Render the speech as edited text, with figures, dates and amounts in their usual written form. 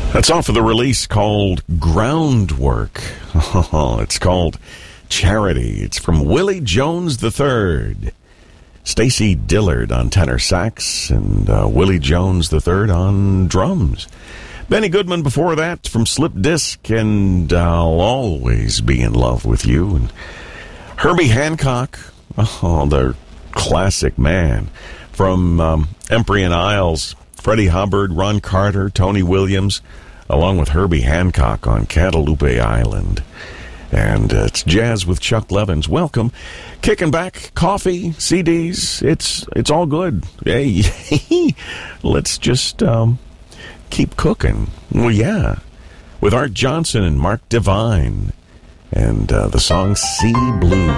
That's off of the release called Groundwork. It's called Charity. It's from Willie Jones III. Stacy Dillard on tenor sax and Willie Jones III on drums. Benny Goodman before that from Slip Disc and I'll Always Be in Love with You. And Herbie Hancock, the classic man, from Emprey Isles. Freddie Hubbard, Ron Carter, Tony Williams, along with Herbie Hancock on Cantaloupe Island. And it's Jazz with Chuck Levins. Welcome. Kicking back, coffee, CDs, it's all good. Hey, let's just keep cooking. Well, yeah. With Art Johnson and Mark Divine. And the song Sea Blues.